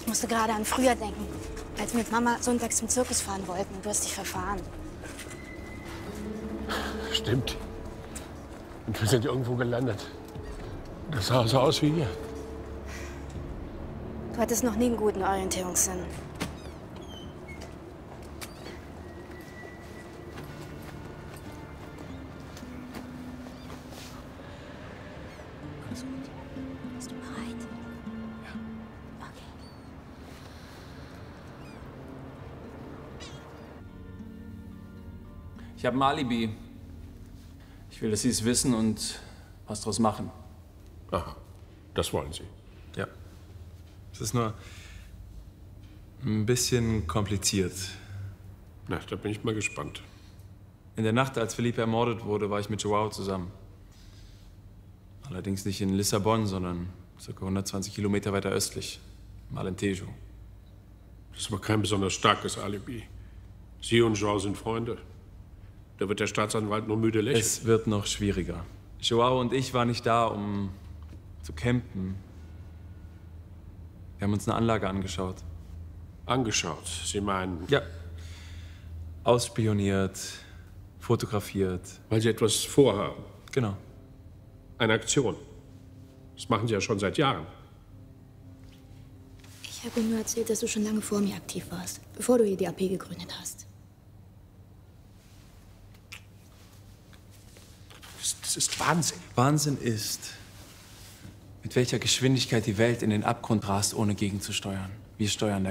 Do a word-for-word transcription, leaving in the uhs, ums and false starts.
Ich musste gerade an früher denken, als wir mit Mama sonntags zum Zirkus fahren wollten und du hast dich verfahren. Stimmt. Und wir sind irgendwo gelandet. Das sah so aus wie hier. Du hattest noch nie einen guten Orientierungssinn. Alles gut. Bist du bereit? Ja. Okay. Ich habe ein Alibi. Ich will, dass Sie es wissen und was draus machen. Aha, das wollen Sie. Ja. Es ist nur ein bisschen kompliziert. Na, da bin ich mal gespannt. In der Nacht, als Felipe ermordet wurde, war ich mit Joao zusammen. Allerdings nicht in Lissabon, sondern ca. hundertzwanzig Kilometer weiter östlich, im Alentejo. Das ist aber kein besonders starkes Alibi. Sie und Joao sind Freunde. Da wird der Staatsanwalt nur müde lächeln. Es wird noch schwieriger. Joao und ich waren nicht da, um zu campen. Wir haben uns eine Anlage angeschaut. Angeschaut, Sie meinen? Ja. Ausspioniert, fotografiert. Weil Sie etwas vorhaben. Genau. Eine Aktion. Das machen Sie ja schon seit Jahren. Ich habe ihm nur erzählt, dass du schon lange vor mir aktiv warst, bevor du hier die A P gegründet hast. Das, das ist Wahnsinn. Wahnsinn ist, mit welcher Geschwindigkeit die Welt in den Abgrund rast, ohne gegenzusteuern. Wir steuern